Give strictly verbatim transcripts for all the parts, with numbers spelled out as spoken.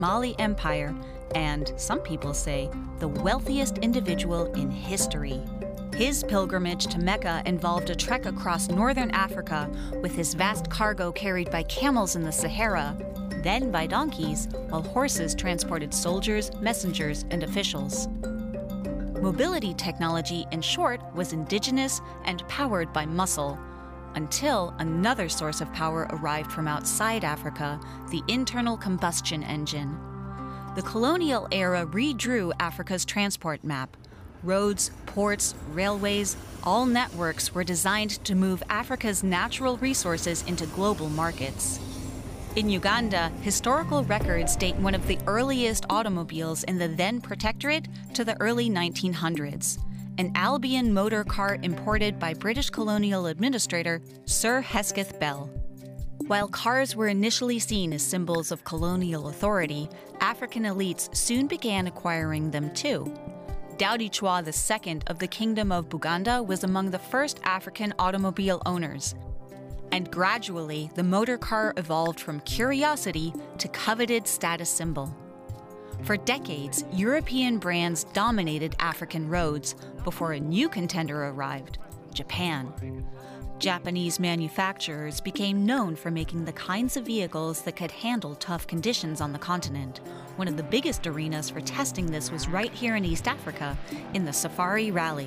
Mali Empire, and, some people say, the wealthiest individual in history. His pilgrimage to Mecca involved a trek across northern Africa with his vast cargo carried by camels in the Sahara, then by donkeys, while horses transported soldiers, messengers, and officials. Mobility technology, in short, was indigenous and powered by muscle, until another source of power arrived from outside Africa, the internal combustion engine. The colonial era redrew Africa's transport map. Roads, ports, railways, all networks were designed to move Africa's natural resources into global markets. In Uganda, historical records date one of the earliest automobiles in the then protectorate to the early nineteen hundreds, an Albion motor car imported by British colonial administrator Sir Hesketh Bell. While cars were initially seen as symbols of colonial authority, African elites soon began acquiring them too. Daudi Chwa the Second of the Kingdom of Buganda was among the first African automobile owners. And gradually, the motor car evolved from curiosity to coveted status symbol. For decades, European brands dominated African roads before a new contender arrived, Japan. Japanese manufacturers became known for making the kinds of vehicles that could handle tough conditions on the continent. One of the biggest arenas for testing this was right here in East Africa, in the Safari Rally.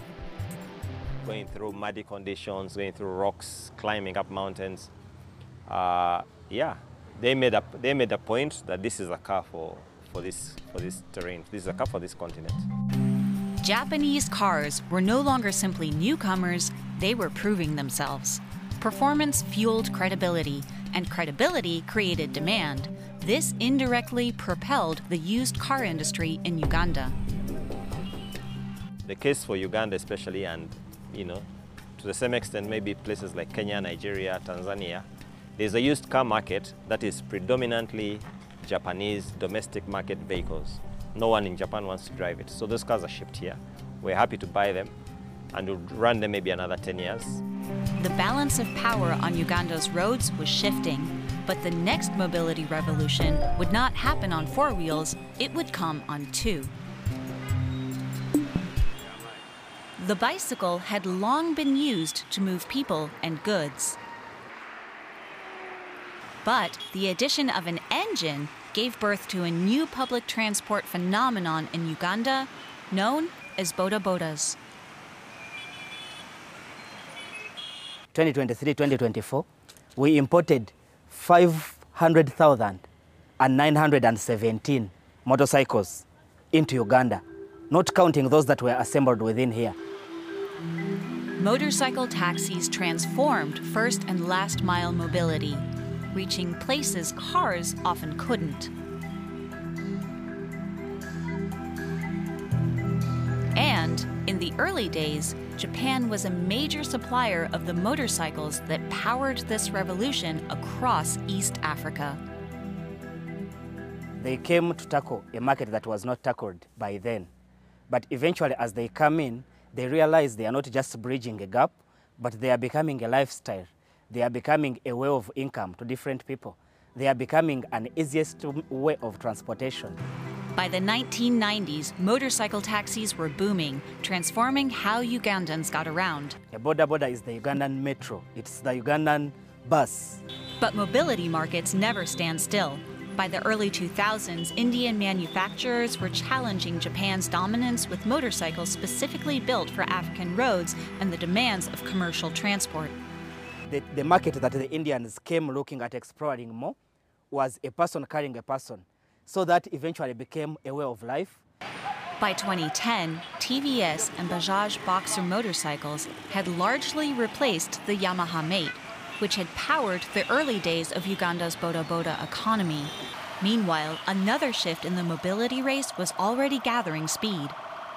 Going through muddy conditions, going through rocks, climbing up mountains. Uh, yeah, they made, a, they made a point that this is a car for, for, this, for this terrain. This is a car for this continent. Japanese cars were no longer simply newcomers, they were proving themselves. Performance fueled credibility, and credibility created demand. This indirectly propelled the used car industry in Uganda. The case for Uganda especially, and you know, to the same extent maybe places like Kenya, Nigeria, Tanzania, there's a used car market that is predominantly Japanese domestic market vehicles. No one in Japan wants to drive it. So those cars are shipped here. We're happy to buy them and we'll run them maybe another ten years. The balance of power on Uganda's roads was shifting, but the next mobility revolution would not happen on four wheels, it would come on two. The bicycle had long been used to move people and goods. But the addition of an engine gave birth to a new public transport phenomenon in Uganda known as boda bodas. twenty twenty-three twenty twenty-four, we imported five hundred thousand nine hundred seventeen motorcycles into Uganda, not counting those that were assembled within here. Motorcycle taxis transformed first and last mile mobility, reaching places cars often couldn't. And in the early days, Japan was a major supplier of the motorcycles that powered this revolution across East Africa. They came to tackle a market that was not tackled by then. But eventually, as they come in, they realize they are not just bridging a gap, but they are becoming a lifestyle. They are becoming a way of income to different people. They are becoming an easiest way of transportation. By the nineteen nineties, motorcycle taxis were booming, transforming how Ugandans got around. A boda boda is the Ugandan metro. It's the Ugandan bus. But mobility markets never stand still. By the early two thousands, Indian manufacturers were challenging Japan's dominance with motorcycles specifically built for African roads and the demands of commercial transport. The, the market that the Indians came looking at exploring more was a person carrying a person. So that eventually became a way of life. By twenty ten, T V S and Bajaj Boxer motorcycles had largely replaced the Yamaha Mate, which had powered the early days of Uganda's boda boda economy. Meanwhile, another shift in the mobility race was already gathering speed.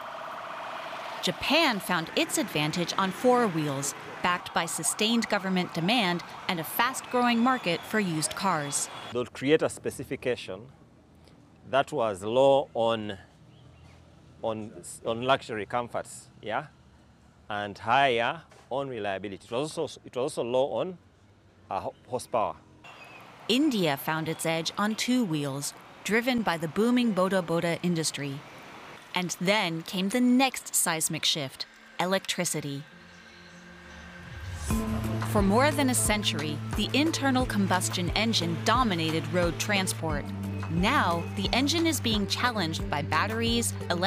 Japan found its advantage on four wheels, backed by sustained government demand and a fast-growing market for used cars. They'll create a specification that was low on, on, on luxury comforts, yeah, and higher on reliability. It was also, it was also low on uh, horsepower. India found its edge on two wheels, driven by the booming boda boda industry. And then came the next seismic shift: electricity. For more than a century, the internal combustion engine dominated road transport. Now, the engine is being challenged by batteries, electric